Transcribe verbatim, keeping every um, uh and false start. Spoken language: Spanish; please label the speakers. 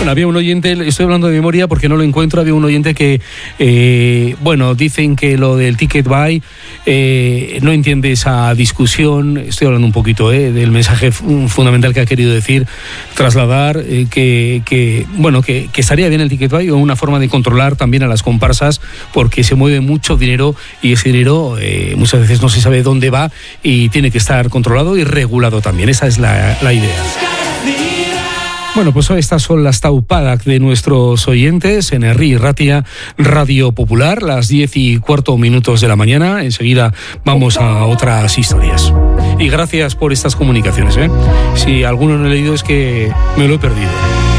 Speaker 1: Bueno, había un oyente, estoy hablando de memoria porque no lo encuentro, había un oyente que, eh, bueno, dicen que lo del ticket buy eh, no entiende esa discusión. Estoy hablando un poquito eh, del mensaje fundamental que ha querido decir, trasladar, eh, que, que, bueno, que, que estaría bien el ticket buy o una forma de controlar también a las comparsas, porque se mueve mucho dinero y ese dinero eh, muchas veces no se sabe dónde va y tiene que estar controlado y regulado también. Esa es la, la idea. Bueno, pues estas son las taupadas de nuestros oyentes en Herri Ratia, Radio Popular, las diez y cuarto minutos de la mañana. Enseguida vamos a otras historias. Y gracias por estas comunicaciones, ¿eh? Si alguno no he leído es que me lo he perdido.